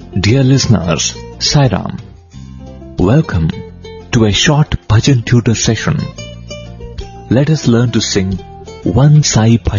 Dear listeners, Sai Ram. Welcome to a short bhajan tutor session. Let us learn to sing one Sai bhajan